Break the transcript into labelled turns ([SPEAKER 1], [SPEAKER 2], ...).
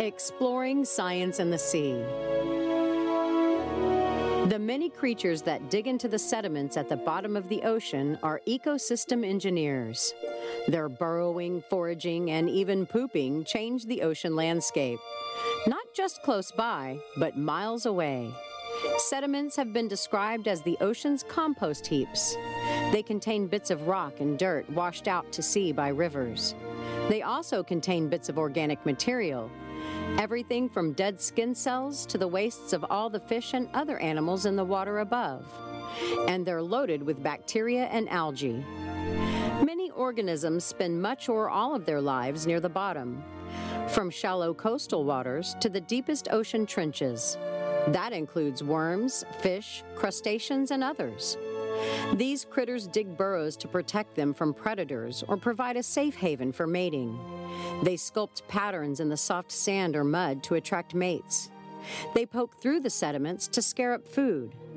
[SPEAKER 1] Exploring science in the sea. The many creatures that dig into the sediments at the bottom of the ocean are ecosystem engineers. Their burrowing, foraging, and even pooping change the ocean landscape. Not just close by, but miles away. Sediments have been described as the ocean's compost heaps. They contain bits of rock and dirt washed out to sea by rivers. They also contain bits of organic material, everything from dead skin cells to the wastes of all the fish and other animals in the water above. And they're loaded with bacteria and algae. Many organisms spend much or all of their lives near the bottom, from shallow coastal waters to the deepest ocean trenches. That includes worms, fish, crustaceans, and others. These critters dig burrows to protect them from predators or provide a safe haven for mating. They sculpt patterns in the soft sand or mud to attract mates. They poke through the sediments to scare up food.